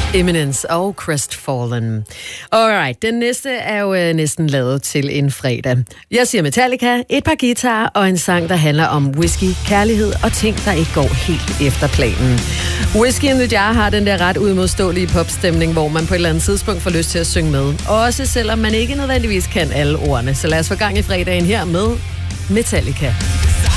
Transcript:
Eminence og Crestfallen. Alright, den næste er jo næsten lavet til en fredag. Jeg siger Metallica, et par guitarer og en sang, der handler om whisky, kærlighed og ting, der ikke går helt efter planen. Whiskey in the Jar har den der ret udmodståelige popstemning, hvor man på et eller andet tidspunkt får lyst til at synge med. Også selvom man ikke nødvendigvis kan alle ordene. Så lad os få gang i fredagen her med Metallica.